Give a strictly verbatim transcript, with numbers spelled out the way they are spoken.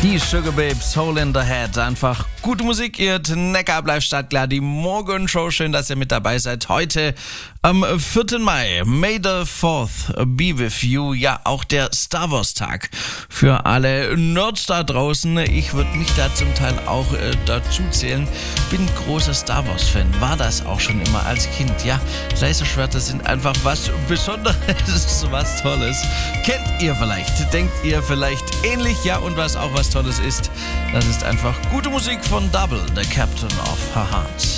Die Sugar Babes, Soul in the Head. Einfach gute Musik, ihr Neckar bleibt startklar. Die Morgenshow, schön, dass ihr mit dabei seid. Heute am vierten Mai, May the fourth be with you. Ja, auch der Star Wars Tag für alle Nerds da draußen. Ich würde mich da zum Teil auch äh, dazu zählen. Bin großer Star Wars Fan, war das auch schon immer als Kind. Ja, Laserschwerter sind einfach was Besonderes, was Tolles. Kennt ihr vielleicht, denkt ihr vielleicht ähnlich? Ja, und was auch was Tolles ist, das ist einfach gute Musik von Double, the Captain of Her Heart.